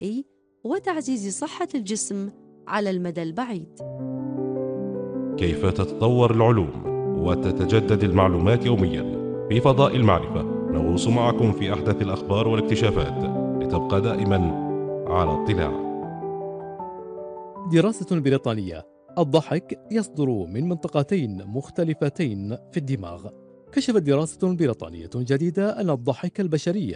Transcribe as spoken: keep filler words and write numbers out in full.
الصحي وتعزيز صحة الجسم على المدى البعيد. كيف تتطور العلوم وتتجدد المعلومات يوميا في فضاء المعرفة؟ نغوص معكم في أحدث الأخبار والاكتشافات لتبقى دائما على اطلاع. دراسة بريطانية: الضحك يصدر من منطقتين مختلفتين في الدماغ. كشفت دراسة بريطانية جديدة أن الضحك البشري